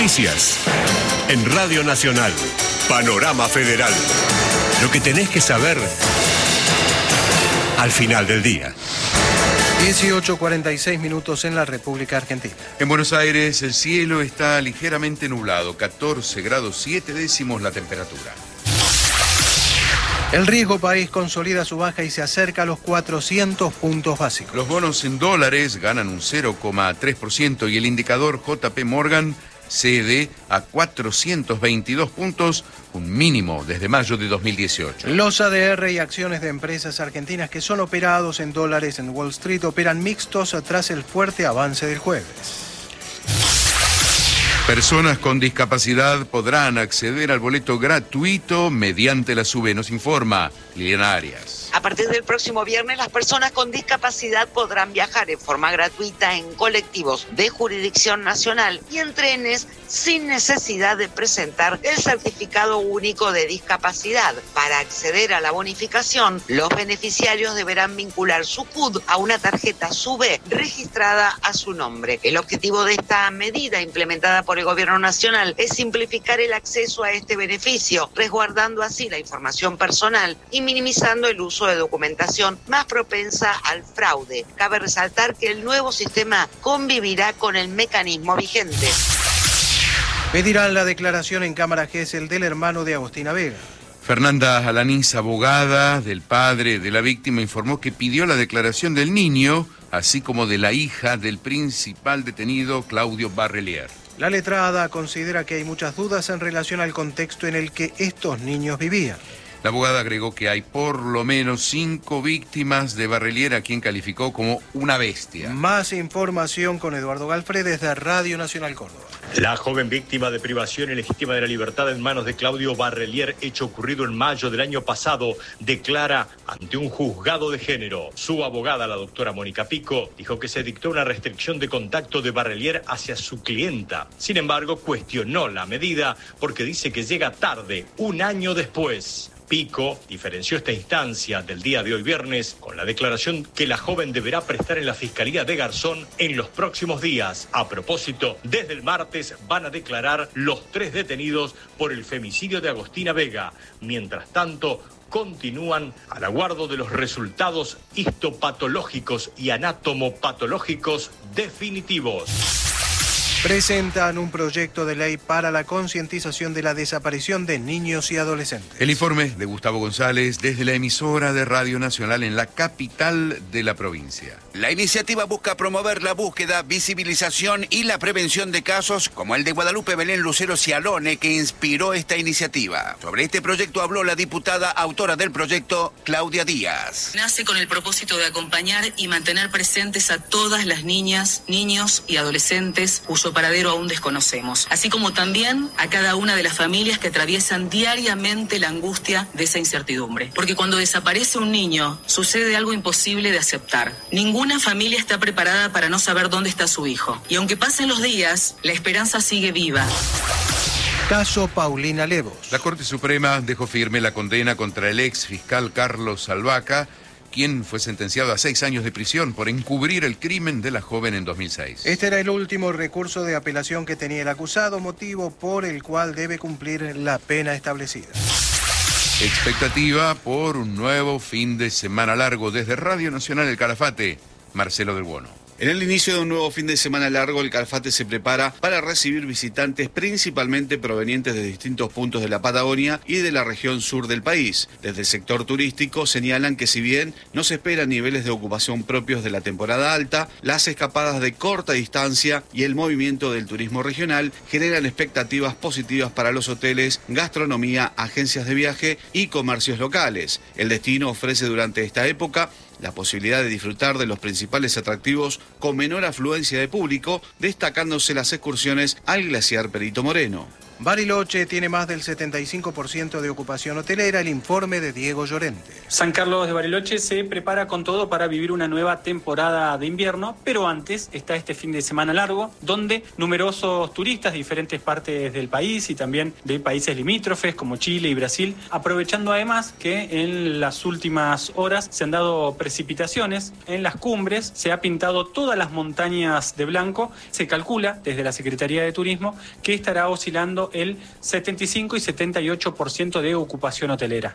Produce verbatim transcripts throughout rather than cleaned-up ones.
Noticias. En Radio Nacional. Panorama Federal. Lo que tenés que saber al final del día. dieciocho cuarenta y seis minutos en la República Argentina. En Buenos Aires el cielo está ligeramente nublado, catorce grados siete décimos la temperatura. El riesgo país consolida su baja y se acerca a los cuatrocientos puntos básicos. Los bonos en dólares ganan un cero coma tres por ciento y el indicador J P Morgan cede a cuatrocientos veintidós puntos, un mínimo desde mayo de dos mil dieciocho. Los A D R y acciones de empresas argentinas que son operados en dólares en Wall Street operan mixtos tras el fuerte avance del jueves. Personas con discapacidad podrán acceder al boleto gratuito mediante la SUBE, nos informa Liliana Arias. A partir del próximo viernes, las personas con discapacidad podrán viajar en forma gratuita en colectivos de jurisdicción nacional y en trenes sin necesidad de presentar el certificado único de discapacidad. Para acceder a la bonificación, los beneficiarios deberán vincular su C U D a una tarjeta SUBE registrada a su nombre. El objetivo de esta medida implementada por el Gobierno Nacional es simplificar el acceso a este beneficio, resguardando así la información personal y minimizando el uso de documentación más propensa al fraude. Cabe resaltar que el nuevo sistema convivirá con el mecanismo vigente. Pedirán la declaración en Cámara Gesell del hermano de Agostina Vega. Fernanda Alanís, abogada del padre de la víctima, informó que pidió la declaración del niño, así como de la hija del principal detenido, Claudio Barrelier. La letrada considera que hay muchas dudas en relación al contexto en el que estos niños vivían. La abogada agregó que hay por lo menos cinco víctimas de Barrelier, a quien calificó como una bestia. Más información con Eduardo Galfré desde Radio Nacional Córdoba. La joven víctima de privación ilegítima de la libertad en manos de Claudio Barrelier, hecho ocurrido en mayo del año pasado, declara ante un juzgado de género. Su abogada, la doctora Mónica Pico, dijo que se dictó una restricción de contacto de Barrelier hacia su clienta. Sin embargo, cuestionó la medida porque dice que llega tarde, un año después. Pico diferenció esta instancia del día de hoy viernes con la declaración que la joven deberá prestar en la Fiscalía de Garzón en los próximos días. A propósito, desde el martes van a declarar los tres detenidos por el femicidio de Agostina Vega. Mientras tanto, continúan al aguardo de los resultados histopatológicos y anatomopatológicos definitivos. Presentan un proyecto de ley para la concientización de la desaparición de niños y adolescentes. El informe de Gustavo González desde la emisora de Radio Nacional en la capital de la provincia. La iniciativa busca promover la búsqueda, visibilización y la prevención de casos como el de Guadalupe Belén Lucero Cialone, que inspiró esta iniciativa. Sobre este proyecto habló la diputada autora del proyecto, Claudia Díaz. Nace con el propósito de acompañar y mantener presentes a todas las niñas, niños y adolescentes cuyo paradero aún desconocemos, así como también a cada una de las familias que atraviesan diariamente la angustia de esa incertidumbre. Porque cuando desaparece un niño, sucede algo imposible de aceptar. Ninguna familia está preparada para no saber dónde está su hijo. Y aunque pasen los días, la esperanza sigue viva. Caso Paulina Levos. La Corte Suprema dejó firme la condena contra el ex fiscal Carlos Salvaca, quien fue sentenciado a seis años de prisión por encubrir el crimen de la joven en dos mil seis. Este era el último recurso de apelación que tenía el acusado, motivo por el cual debe cumplir la pena establecida. Expectativa por un nuevo fin de semana largo. Desde Radio Nacional El Calafate, Marcelo del Buono. En el inicio de un nuevo fin de semana largo, el Calafate se prepara para recibir visitantes principalmente provenientes de distintos puntos de la Patagonia y de la región sur del país. Desde el sector turístico señalan que si bien no se esperan niveles de ocupación propios de la temporada alta, las escapadas de corta distancia y el movimiento del turismo regional generan expectativas positivas para los hoteles, gastronomía, agencias de viaje y comercios locales. El destino ofrece durante esta época la posibilidad de disfrutar de los principales atractivos con menor afluencia de público, destacándose las excursiones al glaciar Perito Moreno. Bariloche tiene más del setenta y cinco por ciento de ocupación hotelera, el informe de Diego Llorente. San Carlos de Bariloche se prepara con todo para vivir una nueva temporada de invierno, pero antes está este fin de semana largo, donde numerosos turistas de diferentes partes del país y también de países limítrofes como Chile y Brasil, aprovechando además que en las últimas horas se han dado precipitaciones en las cumbres, se ha pintado todas las montañas de blanco, se calcula desde la Secretaría de Turismo que estará oscilando el setenta y cinco y setenta y ocho por ciento de ocupación hotelera.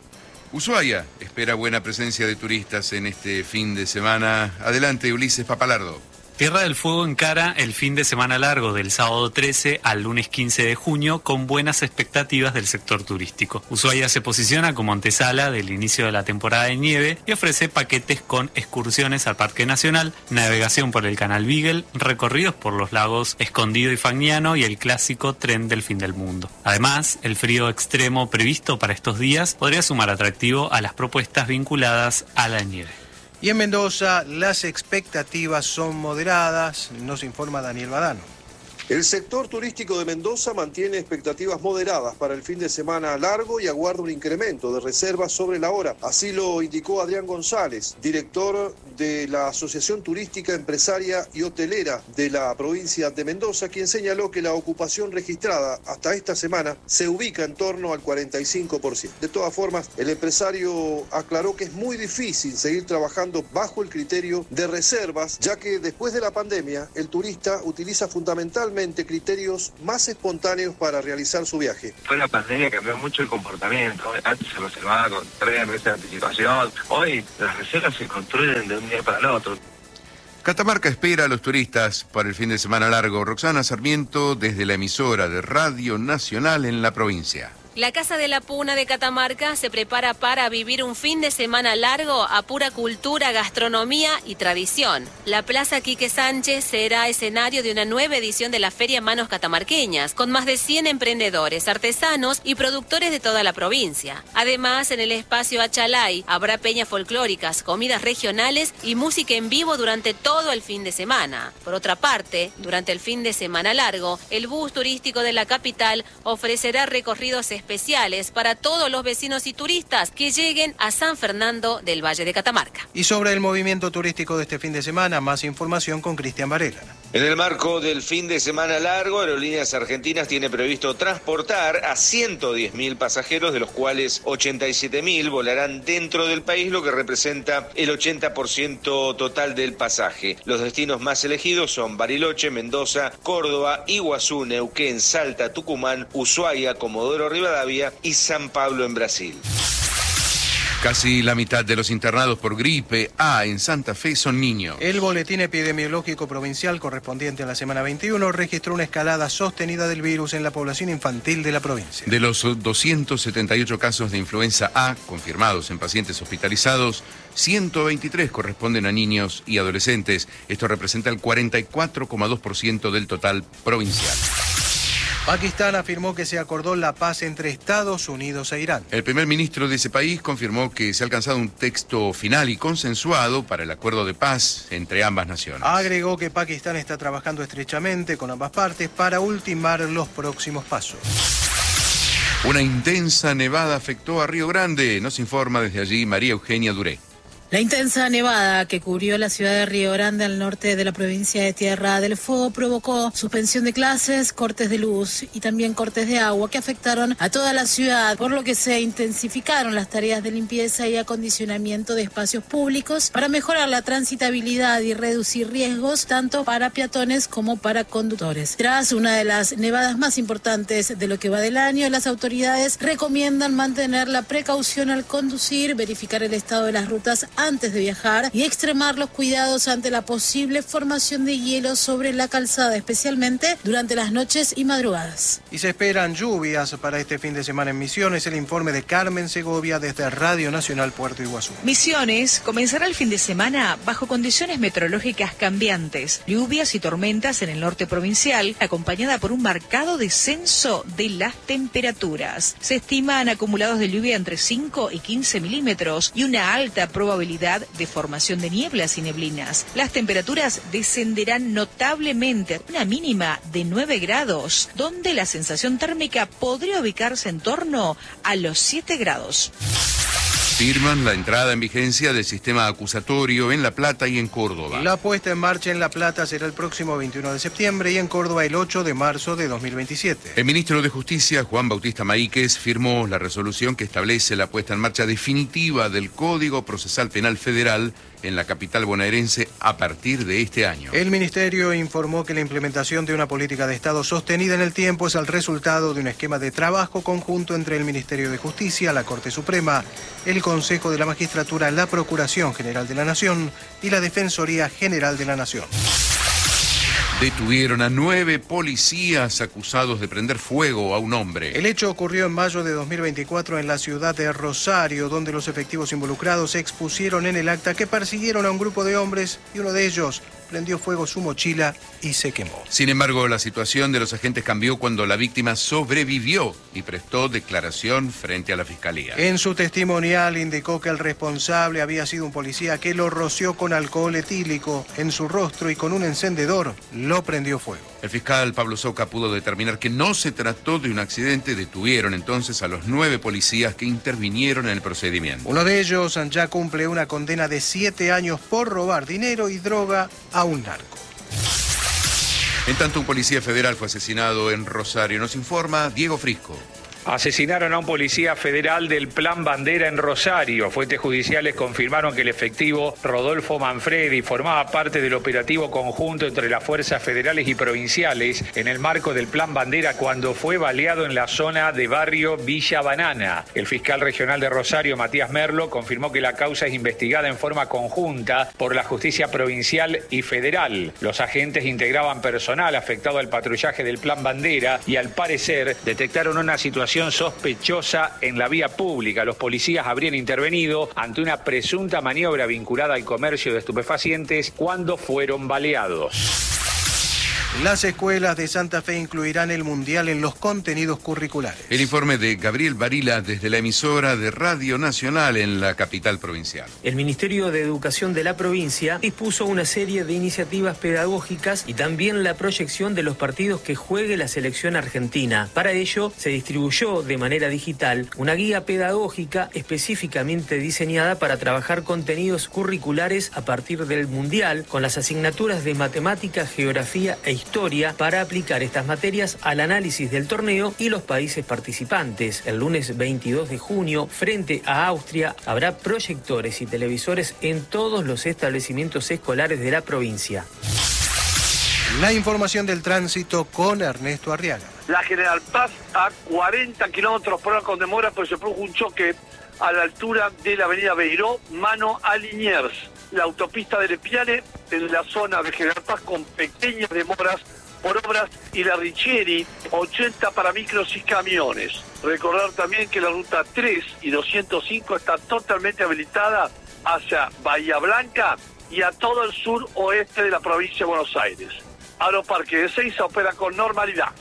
Ushuaia espera buena presencia de turistas en este fin de semana. Adelante, Ulises Papalardo. Tierra del Fuego encara el fin de semana largo del sábado trece al lunes quince de junio con buenas expectativas del sector turístico. Ushuaia se posiciona como antesala del inicio de la temporada de nieve y ofrece paquetes con excursiones al Parque Nacional, navegación por el Canal Beagle, recorridos por los lagos Escondido y Fagnano y el clásico Tren del Fin del Mundo. Además, el frío extremo previsto para estos días podría sumar atractivo a las propuestas vinculadas a la nieve. Y en Mendoza las expectativas son moderadas, nos informa Daniel Badano. El sector turístico de Mendoza mantiene expectativas moderadas para el fin de semana largo y aguarda un incremento de reservas sobre la hora. Así lo indicó Adrián González, director de la Asociación Turística, Empresaria y Hotelera de la provincia de Mendoza, quien señaló que la ocupación registrada hasta esta semana se ubica en torno al cuarenta y cinco por ciento. De todas formas, el empresario aclaró que es muy difícil seguir trabajando bajo el criterio de reservas, ya que después de la pandemia el turista utiliza fundamentalmente criterios más espontáneos para realizar su viaje. Fue la pandemia, cambió mucho el comportamiento. Antes se reservaba con tres meses de anticipación. Hoy las reservas se construyen de un día para el otro. Catamarca espera a los turistas para el fin de semana largo. Roxana Sarmiento, desde la emisora de Radio Nacional en la provincia. La Casa de la Puna de Catamarca se prepara para vivir un fin de semana largo a pura cultura, gastronomía y tradición. La Plaza Quique Sánchez será escenario de una nueva edición de la Feria Manos Catamarqueñas, con más de cien emprendedores, artesanos y productores de toda la provincia. Además, en el espacio Achalay habrá peñas folclóricas, comidas regionales y música en vivo durante todo el fin de semana. Por otra parte, durante el fin de semana largo, el bus turístico de la capital ofrecerá recorridos especiales para todos los vecinos y turistas que lleguen a San Fernando del Valle de Catamarca. Y sobre el movimiento turístico de este fin de semana, más información con Cristian Varela. En el marco del fin de semana largo, Aerolíneas Argentinas tiene previsto transportar a ciento diez mil pasajeros, de los cuales ochenta y siete mil volarán dentro del país, lo que representa el ochenta por ciento total del pasaje. Los destinos más elegidos son Bariloche, Mendoza, Córdoba, Iguazú, Neuquén, Salta, Tucumán, Ushuaia, Comodoro Rivadavia y San Pablo en Brasil. Casi la mitad de los internados por gripe A en Santa Fe son niños. El boletín epidemiológico provincial correspondiente a la semana veintiuno registró una escalada sostenida del virus en la población infantil de la provincia. De los doscientos setenta y ocho casos de influenza A confirmados en pacientes hospitalizados, ciento veintitrés corresponden a niños y adolescentes. Esto representa el cuarenta y cuatro coma dos por ciento del total provincial. Pakistán afirmó que se acordó la paz entre Estados Unidos e Irán. El primer ministro de ese país confirmó que se ha alcanzado un texto final y consensuado para el acuerdo de paz entre ambas naciones. Agregó que Pakistán está trabajando estrechamente con ambas partes para ultimar los próximos pasos. Una intensa nevada afectó a Río Grande. Nos informa desde allí María Eugenia Duré. La intensa nevada que cubrió la ciudad de Río Grande al norte de la provincia de Tierra del Fuego provocó suspensión de clases, cortes de luz y también cortes de agua que afectaron a toda la ciudad, por lo que se intensificaron las tareas de limpieza y acondicionamiento de espacios públicos para mejorar la transitabilidad y reducir riesgos tanto para peatones como para conductores. Tras una de las nevadas más importantes de lo que va del año, las autoridades recomiendan mantener la precaución al conducir, verificar el estado de las rutas antes de viajar y extremar los cuidados ante la posible formación de hielo sobre la calzada, especialmente durante las noches y madrugadas. Y se esperan lluvias para este fin de semana en Misiones. El informe de Carmen Segovia desde Radio Nacional Puerto Iguazú. Misiones comenzará el fin de semana bajo condiciones meteorológicas cambiantes, lluvias y tormentas en el norte provincial, acompañada por un marcado descenso de las temperaturas. Se estiman acumulados de lluvia entre cinco y quince milímetros y una alta probabilidad probabilidad de formación de nieblas y neblinas. Las temperaturas descenderán notablemente, una mínima de nueve grados, donde la sensación térmica podría ubicarse en torno a los siete grados. Firman la entrada en vigencia del sistema acusatorio en La Plata y en Córdoba. La puesta en marcha en La Plata será el próximo veintiuno de septiembre y en Córdoba el ocho de marzo de dos mil veintisiete. El ministro de Justicia, Juan Bautista Maíquez, firmó la resolución que establece la puesta en marcha definitiva del Código Procesal Penal Federal en la capital bonaerense a partir de este año. El ministerio informó que la implementación de una política de Estado sostenida en el tiempo es el resultado de un esquema de trabajo conjunto entre el Ministerio de Justicia, la Corte Suprema, el Consejo de la Magistratura, la Procuración General de la Nación y la Defensoría General de la Nación. Detuvieron a nueve policías acusados de prender fuego a un hombre. El hecho ocurrió en mayo de dos mil veinticuatro en la ciudad de Rosario, donde los efectivos involucrados expusieron en el acta que persiguieron a un grupo de hombres y uno de ellos prendió fuego su mochila y se quemó. Sin embargo, la situación de los agentes cambió cuando la víctima sobrevivió y prestó declaración frente a la fiscalía. En su testimonial indicó que el responsable había sido un policía que lo roció con alcohol etílico en su rostro y con un encendedor lo prendió fuego. El fiscal Pablo Soca pudo determinar que no se trató de un accidente. Detuvieron entonces a los nueve policías que intervinieron en el procedimiento. Uno de ellos ya cumple una condena de siete años por robar dinero y droga a un narco. En tanto, un policía federal fue asesinado en Rosario. Nos informa Diego Frisco. Asesinaron a un policía federal del Plan Bandera en Rosario. Fuentes judiciales confirmaron que el efectivo Rodolfo Manfredi formaba parte del operativo conjunto entre las fuerzas federales y provinciales en el marco del Plan Bandera cuando fue baleado en la zona de barrio Villa Banana. El fiscal regional de Rosario, Matías Merlo, confirmó que la causa es investigada en forma conjunta por la justicia provincial y federal. Los agentes integraban personal afectado al patrullaje del Plan Bandera y al parecer detectaron una situación sospechosa en la vía pública. Los policías habrían intervenido ante una presunta maniobra vinculada al comercio de estupefacientes cuando fueron baleados. Las escuelas de Santa Fe incluirán el Mundial en los contenidos curriculares. El informe de Gabriel Varila desde la emisora de Radio Nacional en la capital provincial. El Ministerio de Educación de la provincia dispuso una serie de iniciativas pedagógicas y también la proyección de los partidos que juegue la selección argentina. Para ello, se distribuyó de manera digital una guía pedagógica específicamente diseñada para trabajar contenidos curriculares a partir del Mundial, con las asignaturas de matemática, geografía e historia para aplicar estas materias al análisis del torneo y los países participantes. El lunes veintidós de junio, frente a Austria, habrá proyectores y televisores en todos los establecimientos escolares de la provincia. La información del tránsito con Ernesto Arriaga. La General Paz a cuarenta kilómetros por hora con demora, pues se produjo un choque a la altura de la avenida Beiró, mano a Liniers. La autopista del Espiale en la zona de General Paz con pequeñas demoras por obras y la Richieri, ochenta para micros y camiones. Recordar también que la ruta tres y doscientos cinco está totalmente habilitada hacia Bahía Blanca y a todo el sur oeste de la provincia de Buenos Aires. Aeroparque de Ezeiza opera con normalidad.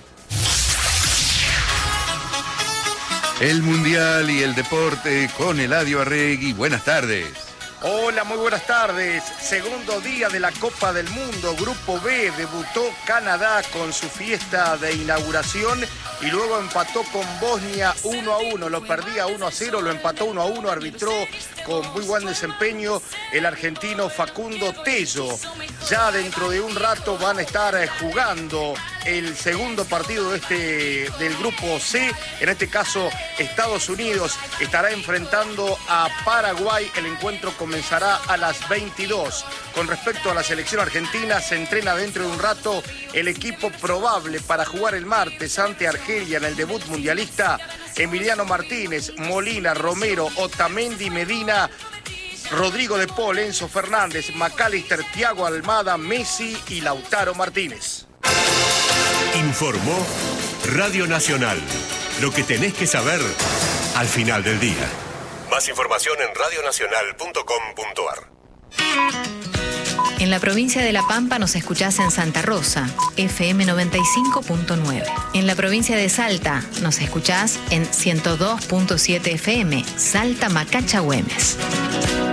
El Mundial y el deporte con Eladio Arregui. Buenas tardes. Hola, muy buenas tardes. Segundo día de la Copa del Mundo, Grupo B, debutó Canadá con su fiesta de inauguración y luego empató con Bosnia uno a uno. Lo perdía uno a cero, lo empató uno a uno, arbitró con muy buen desempeño el argentino Facundo Tello. Ya dentro de un rato van a estar jugando el segundo partido de este, del Grupo C. En este caso, Estados Unidos estará enfrentando a Paraguay. El encuentro comenzará a las veintidós. Con respecto a la selección argentina, se entrena dentro de un rato el equipo probable para jugar el martes ante Argelia en el debut mundialista. Emiliano Martínez, Molina, Romero, Otamendi, Medina, Rodrigo de Paul, Enzo Fernández, McAllister, Thiago Almada, Messi y Lautaro Martínez. Informó Radio Nacional. Lo que tenés que saber al final del día. Más información en radio nacional punto com punto a r. En la provincia de La Pampa nos escuchás en Santa Rosa, F M noventa y cinco punto nueve. En la provincia de Salta nos escuchás en ciento dos punto siete F M, Salta Macacha Güemes.